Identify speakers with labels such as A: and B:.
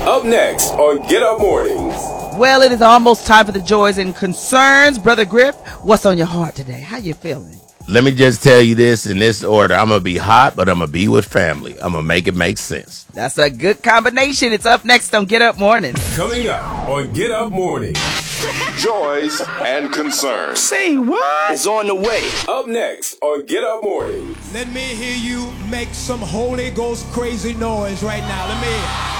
A: Up next on Get Up Mornings.
B: Well, it is almost time for the joys and concerns. Brother Griff, what's on your heart today? How you feeling?
C: Let me just tell you this in this order. I'm going to be hot, but I'm going to be with family. I'm going to make it make sense.
B: That's a good combination. It's up next on Get Up Mornings.
A: Coming up on Get Up Mornings. Joys and concerns.
D: Say what? It's on the way.
A: Up next on Get Up Mornings.
E: Let me hear you make some Holy Ghost crazy noise right now. Let me hear.